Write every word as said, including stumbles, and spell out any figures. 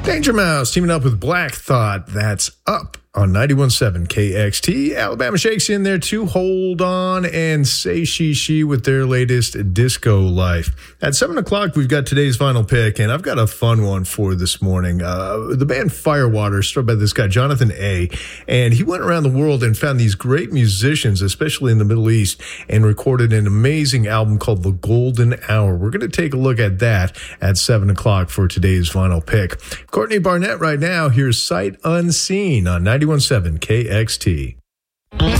Danger Mouse teaming up with Black Thought. That's Up on ninety-one point seven K X T. Alabama Shakes in there too. Hold On and Say She She with their latest Disco Life. At seven o'clock, we've got today's final pick, and I've got a fun one for this morning. Uh, the band Firewater, started by this guy, Jonathan A., and he went around the world and found these great musicians, especially in the Middle East, and recorded an amazing album called The Golden Hour. We're going to take a look at that at seven o'clock for today's final pick. Courtney Barnett right now. Here's Sight Unseen on ninety-one point seven K X T.